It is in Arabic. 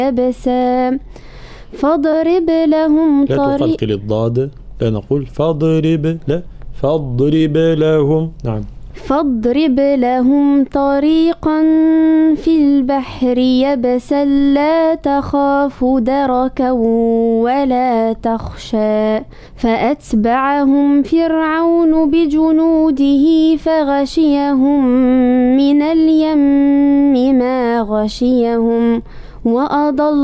يبسا فاضرب لهم لا تقلقل الضاد، لا نقول فاضرب، لا فاضرب لهم. نعم. فاضرب لهم طريقا في البحر يبسا لا تخاف دركا ولا تخشى فأتبعهم فرعون بجنوده فغشيهم من اليم ما غشيهم وأضل